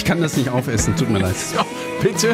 kann das nicht aufessen, tut mir leid. So, bitte.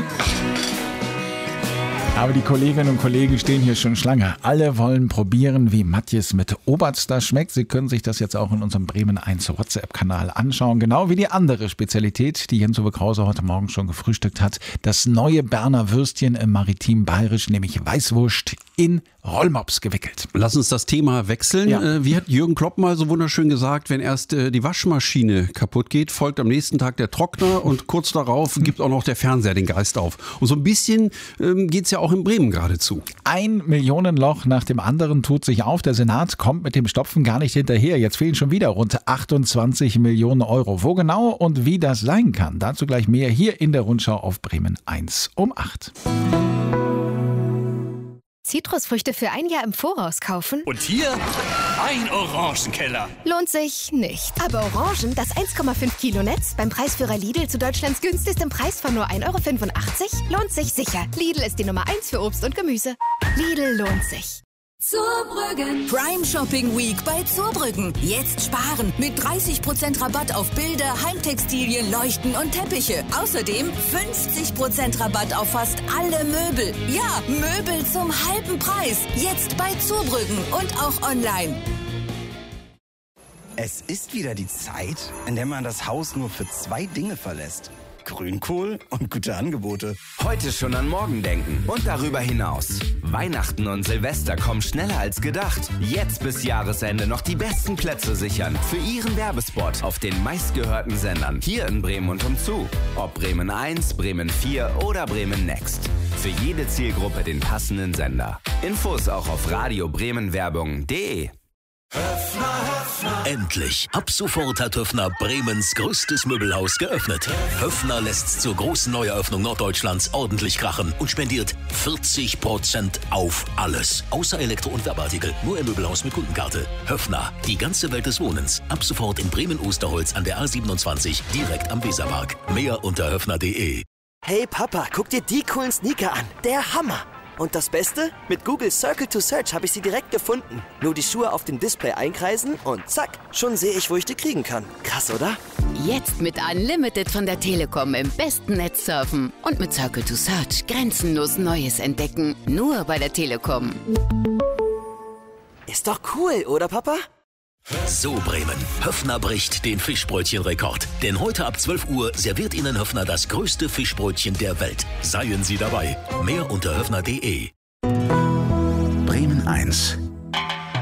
Aber die Kolleginnen und Kollegen stehen hier schon Schlange. Alle wollen probieren, wie Matjes mit Oberster schmeckt. Sie können sich das jetzt auch in unserem Bremen 1 WhatsApp-Kanal anschauen. Genau wie die andere Spezialität, die Jens-Uwe Krause heute Morgen schon gefrühstückt hat. Das neue Berner Würstchen im Maritim Bayerisch, nämlich Weißwurst in Rollmops gewickelt. Lass uns das Thema wechseln. Ja. Wie hat Jürgen Klopp mal so wunderschön gesagt, wenn erst die Waschmaschine kaputt geht, folgt am nächsten Tag der Trockner und kurz darauf gibt auch noch der Fernseher den Geist auf. Und so ein bisschen geht's ja auch in Bremen geradezu. Ein Millionenloch nach dem anderen tut sich auf. Der Senat kommt mit dem Stopfen gar nicht hinterher. Jetzt fehlen schon wieder rund 28 Millionen Euro. Wo genau und wie das sein kann, dazu gleich mehr hier in der Rundschau auf Bremen 1 um 8. Zitrusfrüchte für ein Jahr im Voraus kaufen? Und hier ein Orangenkeller. Lohnt sich nicht. Aber Orangen, das 1,5 Kilo Netz, beim Preisführer Lidl zu Deutschlands günstigstem Preis von nur 1,85 € lohnt sich sicher. Lidl ist die Nummer 1 für Obst und Gemüse. Lidl lohnt sich. Zurbrüggen. Prime Shopping Week bei Zurbrüggen. Jetzt sparen mit 30% Rabatt auf Bilder, Heimtextilien, Leuchten und Teppiche. Außerdem 50% Rabatt auf fast alle Möbel. Ja, Möbel zum halben Preis. Jetzt bei Zurbrüggen und auch online. Es ist wieder die Zeit, in der man das Haus nur für 2 Dinge verlässt. Grünkohl und gute Angebote. Heute schon an morgen denken und darüber hinaus. Weihnachten und Silvester kommen schneller als gedacht. Jetzt bis Jahresende noch die besten Plätze sichern für Ihren Werbespot auf den meistgehörten Sendern hier in Bremen und umzu. Ob Bremen 1, Bremen 4 oder Bremen Next. Für jede Zielgruppe den passenden Sender. Infos auch auf radiobremenwerbung.de. Endlich! Ab sofort hat Höffner Bremens größtes Möbelhaus geöffnet. Höffner lässt zur großen Neueröffnung Norddeutschlands ordentlich krachen und spendiert 40% auf alles. Außer Elektro- und Werbeartikel. Nur im Möbelhaus mit Kundenkarte. Höffner, die ganze Welt des Wohnens. Ab sofort in Bremen-Osterholz an der A27, direkt am Weserpark. Mehr unter höffner.de. Hey Papa, guck dir die coolen Sneaker an. Der Hammer! Und das Beste? Mit Google Circle to Search habe ich sie direkt gefunden. Nur die Schuhe auf dem Display einkreisen und zack, schon sehe ich, wo ich die kriegen kann. Krass, oder? Jetzt mit Unlimited von der Telekom im besten Netz surfen. Und mit Circle to Search grenzenlos Neues entdecken. Nur bei der Telekom. Ist doch cool, oder Papa? So Bremen, Höffner bricht den Fischbrötchenrekord. Denn heute ab 12 Uhr serviert Ihnen Höffner das größte Fischbrötchen der Welt. Seien Sie dabei. Mehr unter höffner.de. Bremen 1